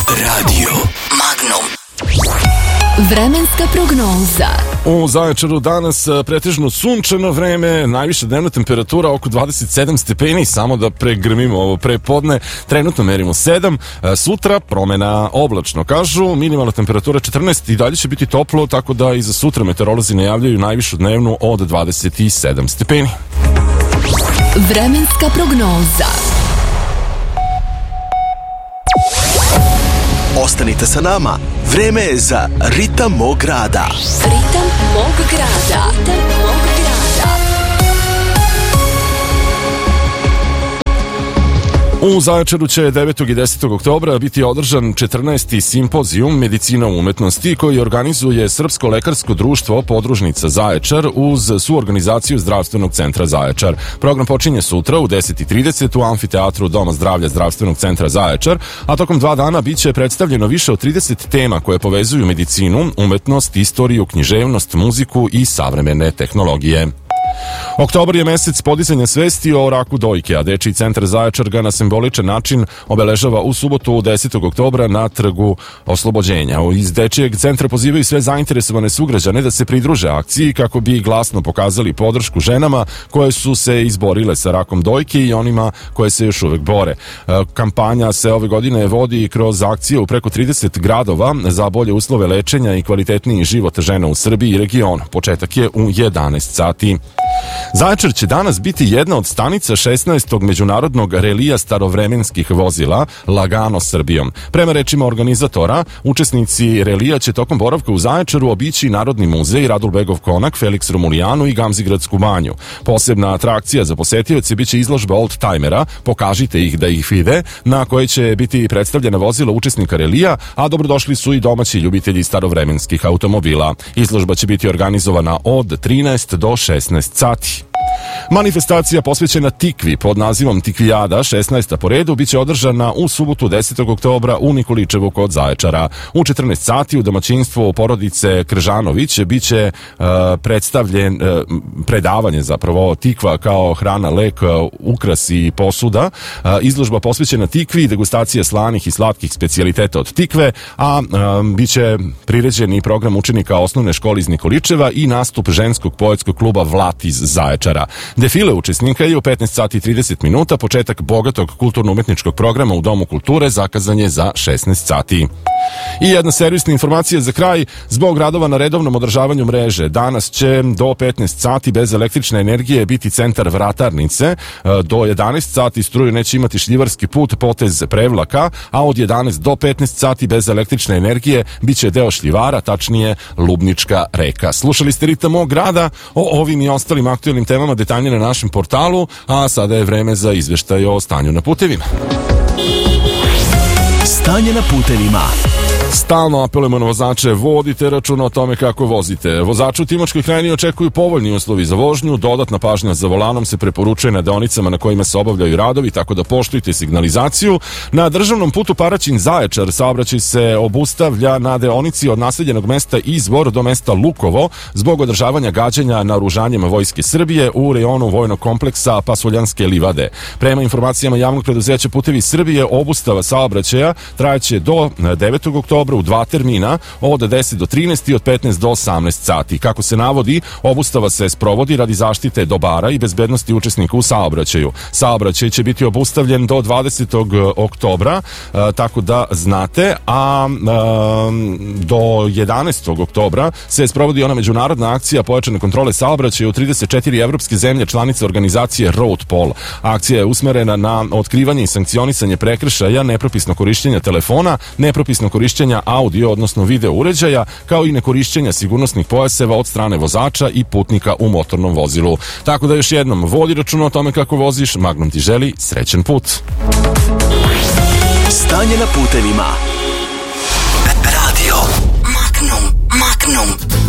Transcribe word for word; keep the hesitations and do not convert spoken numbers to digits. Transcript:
Radio Magnum. Vremenska prognoza. U Zaječaru danas pretežno sunčano vreme, najviša dnevna temperatura oko dvadeset sedam stepeni, samo da pregrmimo ovo prepodne, trenutno merimo sedam, sutra promena oblačno, kažu, minimalna temperatura četrnaest i dalje će biti toplo, tako da i za sutra meteorolozi najavljaju najvišu dnevnu od dvadeset sedam stepeni. Vremenska prognoza. Ostanite sa nama, vreme je za Ritam mog grada. Ritam mog grada. Ritam mog grada. U Zaječaru će devetog i desetog oktobra biti održan četrnaesti simpozijum Medicina u umetnosti koji organizuje Srpsko lekarsko društvo Podružnica Zaječar uz suorganizaciju Zdravstvenog centra Zaječar. Program počinje sutra u deset i trideset u amfiteatru Doma zdravlja Zdravstvenog centra Zaječar, a tokom dva dana biće predstavljeno više od trideset tema koje povezuju medicinu, umetnost, istoriju, književnost, muziku i savremene tehnologije. Oktobar je mesec podizanja svesti o raku dojke, a Dečiji centar Zaječar ga na simboličan način obeležava u subotu desetog oktobra na Trgu Oslobođenja. Iz Dečijeg centra pozivaju sve zainteresovane sugrađane da se pridruže akciji kako bi glasno pokazali podršku ženama koje su se izborile sa rakom dojke i onima koje se još uvek bore. Kampanja se ove godine vodi kroz akcije u preko trideset gradova za bolje uslove lečenja i kvalitetniji život žena u Srbiji i regionu. Početak je u jedanaest sati. Zaječar će danas biti jedna od stanica šesnaestog međunarodnog relija starovremenskih vozila Lagano Srbijom. Prema rečima organizatora, učesnici relija će tokom boravka u Zaječaru obići Narodni muzej, Radulbegov konak, Felix Romulijanu i Gamzigradsku banju. Posebna atrakcija za posetioce biće izložba oldtimera, pokažite ih da ih vide, na kojoj će biti predstavljena vozila učesnika relija, a dobrodošli su i domaći ljubitelji starovremenskih automobila. Izložba će biti organizovana od trinaest do šesnaest sati. Manifestacija posvećena Tikvi pod nazivom Tikvijada, šesnaesta po redu, biće održana u subotu desetog oktobra u Nikoličevu kod Zaječara. U četrnaest sati u domaćinstvu porodice Kržanović biće uh, predstavljen uh, predavanje zapravo Tikva kao hrana, lek, uh, ukras i posuda. Uh, izložba posvećena Tikvi, degustacija slanih i slatkih specijaliteta od Tikve, a um, biće priređen i program učenika osnovne škole iz Nikoličeva i nastup ženskog poetskog kluba Vlat iz Zaječara. Defile učesnika je u petnaest sati i trideset minuta, početak bogatog kulturno-umetničkog programa u Domu kulture zakazan je za šesnaest sati. I jedna servisna informacija za kraj, zbog radova na redovnom održavanju mreže. Danas će do petnaest sati bez električne energije biti centar Vratarnice, do jedanaest sati struju neće imati šljivarski put potez Prevlaka, a od jedanaest do petnaest sati bez električne energije biće deo šljivara, tačnije Lubnička reka. Slušali ste Ritam mog grada, o ovim i ostalim aktuelnim temama detaljnije na našem portalu, a sada je vreme za izveštaj o stanju na putevima. Stanje na putevima. Stalno apelujemo na vozače, vodite računa o tome kako vozite. Vozači u Timočkoj krajini očekuju povoljni uslovi za vožnju, dodatna pažnja za volanom se preporučuje na deonicama na kojima se obavljaju radovi, tako da poštujte signalizaciju. Na državnom putu Paraćin-Zaječar saobraćaj se obustavlja na deonici od naseljenog mesta Izvor do mesta Lukovo zbog održavanja gađanja naoružanjem Vojske Srbije u rejonu vojnog kompleksa Pasuljanske livade. Prema informacijama javnog preduzeća Putevi Srbije, obustava saobraćaja trajaće do devetog oktobra u dva termina, od deset do trinaest i od petnaest do osamnaest sati. Kako se navodi, obustava se sprovodi radi zaštite dobara i bezbednosti učesnika u saobraćaju. Saobraćaj će biti obustavljen do dvadesetog oktobra, e, tako da znate, a e, do jedanaestog oktobra se sprovodi ona međunarodna akcija pojačane kontrole saobraćaja u trideset četiri evropske zemlje članice organizacije Road Pol. Akcija je usmerena na otkrivanje i sankcionisanje prekršaja, nepropisno korišćenja telefona, nepropisno korišćenja audio, odnosno video uređaja, kao i nekorišćenja sigurnosnih pojaseva od strane vozača i putnika u motornom vozilu. Tako da još jednom, vodi računa o tome kako voziš, Magnum ti želi srećan put. Stanje na putevima. Radio Magnum, Magnum.